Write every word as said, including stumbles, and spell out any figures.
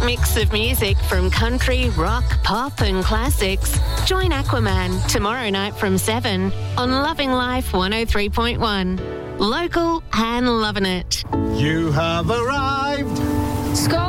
mix of music from country, rock, pop and classics. Join Aquaman tomorrow night from seven on Loving Life one oh three point one. Local and loving it. You have arrived. Skull